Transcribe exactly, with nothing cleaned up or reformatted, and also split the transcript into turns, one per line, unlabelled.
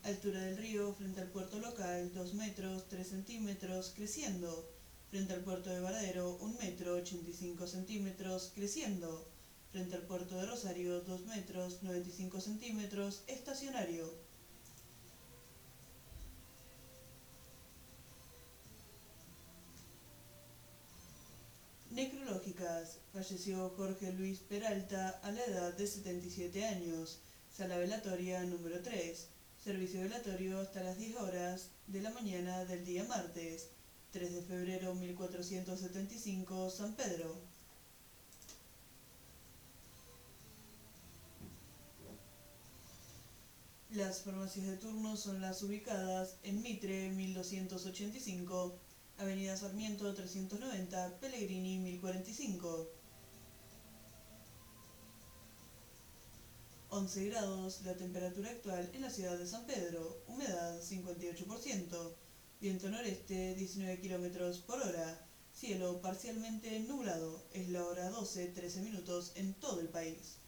Altura del río frente al puerto local, dos metros, tres centímetros, creciendo. Frente al puerto de Varadero, un metro, ochenta y cinco centímetros, creciendo. Frente al puerto de Rosario, dos metros, noventa y cinco centímetros, estacionario. Necrológicas. Falleció Jorge Luis Peralta a la edad de setenta y siete años. Sala velatoria número tres. Servicio velatorio hasta las diez horas de la mañana del día martes, tres de febrero mil cuatrocientos setenta y cinco, San Pedro. Las farmacias de turno son las ubicadas en Mitre mil doscientos ochenta y cinco, Avenida Sarmiento trescientos noventa, Pellegrini mil cuarenta y cinco. once grados la temperatura actual en la ciudad de San Pedro, humedad cincuenta y ocho por ciento, viento noreste diecinueve kilómetros por hora, cielo parcialmente nublado, es la hora doce trece minutos en todo el país.